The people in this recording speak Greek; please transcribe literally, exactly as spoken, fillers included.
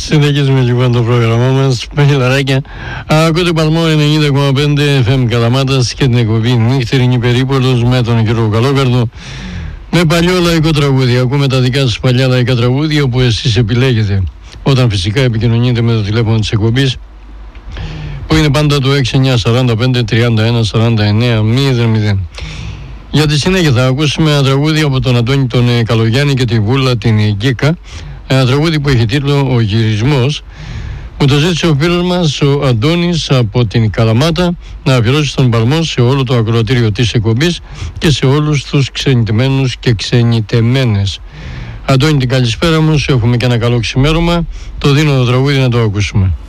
Συνεχίζουμε λοιπόν το πρόγραμμά μας, παγιλαράκια. Ακούτε Παλμό ενενήντα κόμμα πέντε εφ εμ Καλαμάτας και την εκπομπή Νύχτερινη Περίπολος με τον κύριο Καλόκαρδο. Με παλιό λαϊκό τραγούδι. Ακούμε τα δικά σας παλιά λαϊκά τραγούδια που εσείς επιλέγετε. Όταν φυσικά επικοινωνείτε με το τηλέφωνο της εκπομπής, που είναι πάντα το έξι εννιά τέσσερα πέντε τριάντα ένα σαράντα εννέα μηδέν μηδέν. Για τη συνέχεια θα ακούσουμε ένα τραγούδι από τον Αντώνη τον Καλογιάννη και τη Βούλα την Γκίκα. Ένα τραγούδι που έχει τίτλο «Ο γυρισμός». Μου το ζήτησε ο φίλος μας ο Αντώνης από την Καλαμάτα να αφιερώσει τον Παλμό σε όλο το ακροατήριο της εκπομπής και σε όλους τους ξενιτεμένους και ξενιτεμένες. Αντώνη, την καλησπέρα μου, σου έχουμε και ένα καλό ξημέρωμα. Το δίνω το τραγούδι να το ακούσουμε.